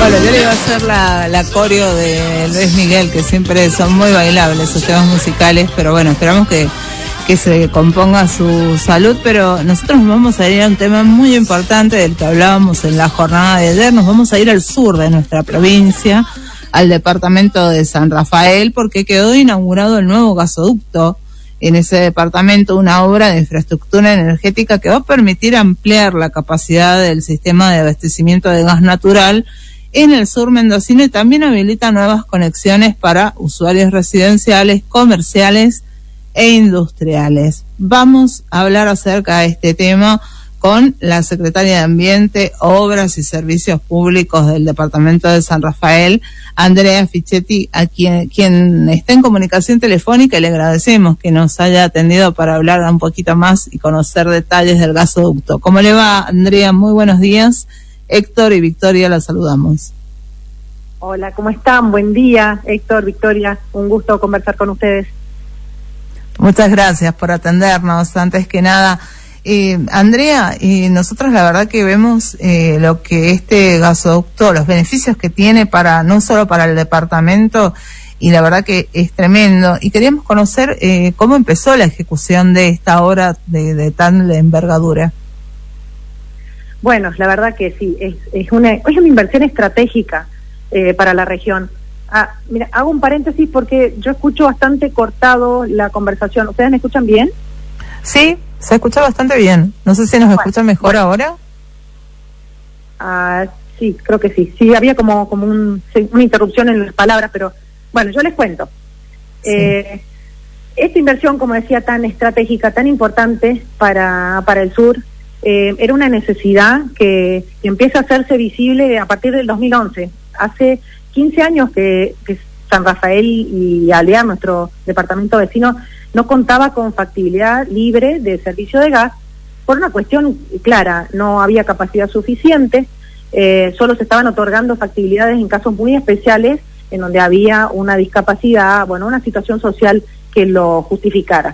Bueno, yo le iba a hacer la coreo de Luis Miguel, que siempre son muy bailables sus temas musicales, pero bueno, esperamos que se componga su salud. Pero nosotros nos vamos a ir a un tema muy importante del que hablábamos en la jornada de ayer. Nos vamos a ir al sur de nuestra provincia, al departamento de San Rafael, porque quedó inaugurado el nuevo gasoducto en ese departamento, una obra de infraestructura energética que va a permitir ampliar la capacidad del sistema de abastecimiento de gas natural en el sur mendocino, y también habilita nuevas conexiones para usuarios residenciales, comerciales e industriales. Vamos a hablar acerca de este tema con la secretaria de Ambiente, Obras y Servicios Públicos del departamento de San Rafael, Andrea Fichetti, a quien está en comunicación telefónica, y le agradecemos que nos haya atendido para hablar un poquito más y conocer detalles del gasoducto. ¿Cómo le va, Andrea? Muy buenos días. Héctor y Victoria, la saludamos. Hola, ¿cómo están? Buen día, Héctor, Victoria, un gusto conversar con ustedes. Muchas gracias por atendernos. Antes que nada, Andrea, nosotros la verdad que vemos lo que este gasoducto, los beneficios que tiene para no solo para el departamento, y la verdad que es tremendo, y queríamos conocer cómo empezó la ejecución de esta obra de tal envergadura. Bueno, la verdad que sí, es una inversión estratégica para la región. Mira, hago un paréntesis porque yo escucho bastante cortado la conversación. ¿Ustedes me escuchan bien? Sí, se escucha bastante bien. No sé si nos escuchan mejor ahora. Sí, creo que sí. Sí, había como una interrupción en las palabras, pero bueno, yo les cuento. Sí. Esta inversión, como decía, tan estratégica, tan importante para el sur, era una necesidad que empieza a hacerse visible a partir del 2011. Hace 15 años que San Rafael y Alvear, nuestro departamento vecino, no contaba con factibilidad libre de servicio de gas por una cuestión clara: no había capacidad suficiente, solo se estaban otorgando factibilidades en casos muy especiales en donde había una discapacidad, una situación social que lo justificara.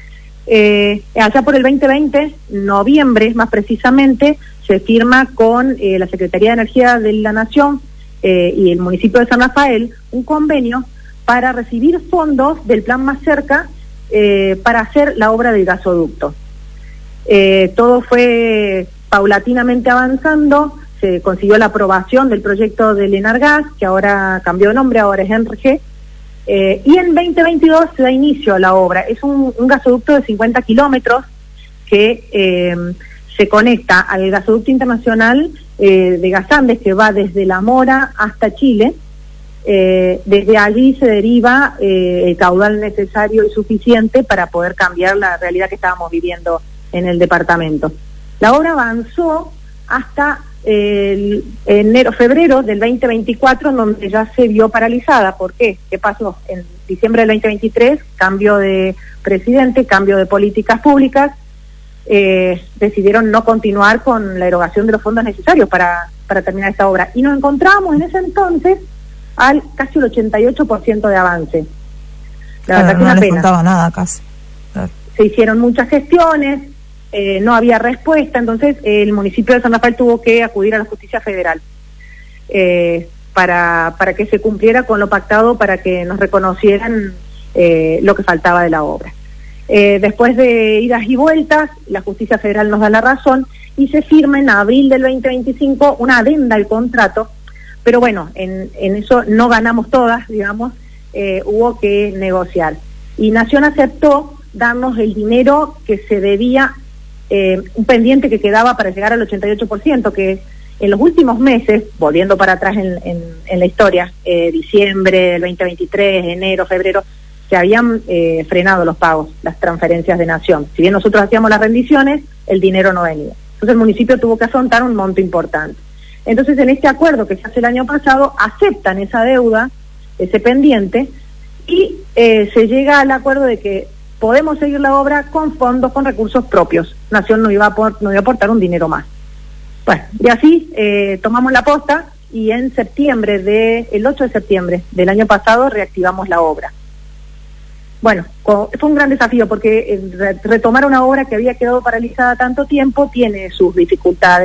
Allá por el 2020, noviembre más precisamente, se firma con la Secretaría de Energía de la Nación y el municipio de San Rafael un convenio para recibir fondos del Plan Más Cerca para hacer la obra del gasoducto. Todo fue paulatinamente avanzando, se consiguió la aprobación del proyecto del Enargas, que ahora cambió de nombre, ahora es ENRG, y en 2022 se da inicio a la obra. Es un gasoducto de 50 kilómetros que se conecta al gasoducto internacional de Gasandes, que va desde La Mora hasta Chile. Desde allí se deriva el caudal necesario y suficiente para poder cambiar la realidad que estábamos viviendo en el departamento. La obra avanzó hasta febrero del 2024, en donde ya se vio paralizada. ¿Por qué? ¿Qué pasó? En diciembre del 2023, cambio de presidente, cambio de políticas públicas, decidieron no continuar con la erogación de los fondos necesarios para terminar esta obra. Y nos encontrábamos en ese entonces al casi el 88% de avance. La verdad que una pena. No les faltaba nada casi. Claro. Se hicieron muchas gestiones, no había respuesta, entonces el municipio de San Rafael tuvo que acudir a la justicia federal para que se cumpliera con lo pactado, para que nos reconocieran lo que faltaba de la obra. Después de idas y vueltas, la justicia federal nos da la razón y se firma en abril del 2025 una adenda al contrato, pero bueno, en eso no ganamos todas, digamos, hubo que negociar. Y Nación aceptó darnos el dinero que se debía, un pendiente que quedaba para llegar al 88%, que en los últimos meses, volviendo para atrás en la historia, diciembre del 2023, enero, febrero, se habían frenado los pagos, las transferencias de Nación. Si bien nosotros hacíamos las rendiciones, el dinero no venía. Entonces el municipio tuvo que afrontar un monto importante. Entonces en este acuerdo que se hace el año pasado, aceptan esa deuda, ese pendiente, y se llega al acuerdo de que podemos seguir la obra con fondos, con recursos propios. Nación no iba a aportar un dinero más. Bueno, y así tomamos la posta, y en el 8 de septiembre del año pasado reactivamos la obra. Bueno, fue un gran desafío porque retomar una obra que había quedado paralizada tanto tiempo tiene sus dificultades.